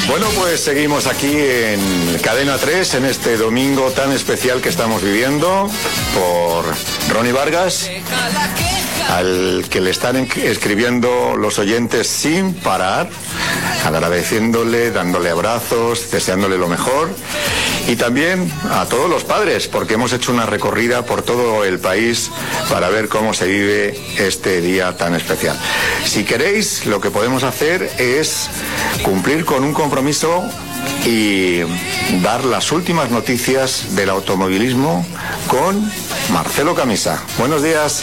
Bueno, pues seguimos aquí en Cadena 3 en este domingo tan especial que estamos viviendo por Ronnie Vargas, al que le están escribiendo los oyentes sin parar, agradeciéndole, dándole abrazos, deseándole lo mejor, y también a todos los padres, porque hemos hecho una recorrida por todo el país para ver cómo se vive este día tan especial. Si queréis, lo que podemos hacer es cumplir con un compromiso y dar las últimas noticias del automovilismo con Marcelo Camisa. Buenos días.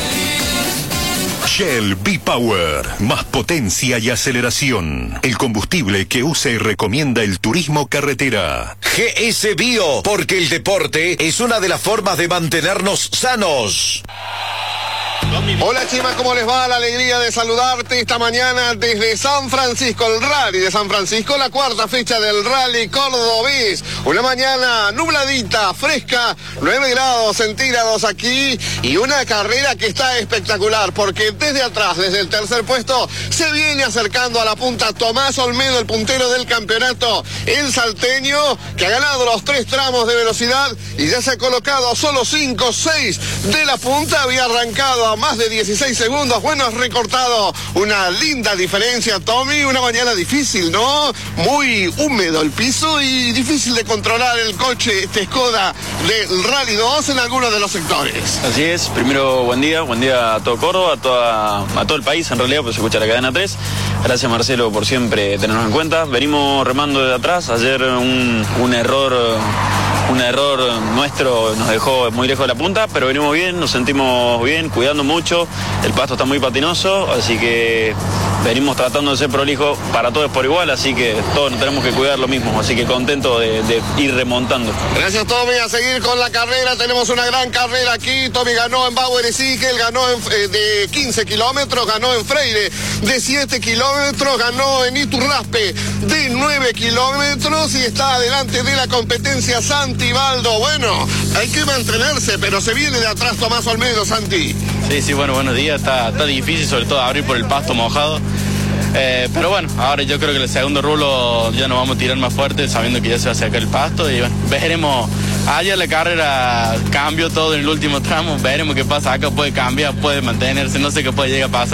Shell V-Power, más potencia y aceleración. El combustible que usa y recomienda el turismo carretera. GS Bio, porque el deporte es una de las formas de mantenernos sanos. Hola Chima, ¿cómo les va? La alegría de saludarte esta mañana desde San Francisco, el Rally de San Francisco, la cuarta fecha del Rally Cordobés. Una mañana nubladita, fresca, 9 grados centígrados aquí y una carrera que está espectacular porque desde atrás, desde el tercer puesto, se viene acercando a la punta Tomás Olmedo, el puntero del campeonato, el salteño, que ha ganado los 3 tramos de velocidad y ya se ha colocado a solo 5, 6 de la punta, había arrancado a más de 16 segundos, bueno, has recortado una linda diferencia, Tommy, una mañana difícil, ¿no? Muy húmedo el piso y difícil de controlar el coche, este Skoda del Rally 2 en algunos de los sectores. Así es, primero buen día a todo Córdoba, a todo el país en realidad, pues se escucha la cadena 3. Gracias Marcelo por siempre tenernos en cuenta. Venimos remando de atrás, ayer un error nuestro nos dejó muy lejos de la punta, pero venimos bien, nos sentimos bien, cuidando mucho, el pasto está muy patinoso, así que venimos tratando de ser prolijo para todos por igual, así que todos nos tenemos que cuidar lo mismo, así que contento de ir remontando. Gracias Tommy, a seguir con la carrera, tenemos una gran carrera aquí. Tommy ganó en Bauer Ezequiel, ganó de 15 kilómetros, ganó en Freire de 7 kilómetros, ganó en Iturraspe de 9 kilómetros y está adelante de la competencia Santi Baldo. Bueno, hay que mantenerse, pero se viene de atrás Tomás Olmedo, Santi. Sí, bueno, buenos días, está difícil sobre todo abrir por el pasto mojado. Pero bueno, ahora yo creo que el segundo rulo ya nos vamos a tirar más fuerte sabiendo que ya se va a sacar el pasto y bueno, veremos. Ayer la carrera cambió todo en el último tramo, veremos qué pasa acá, puede cambiar, puede mantenerse, no sé qué puede llegar a pasar.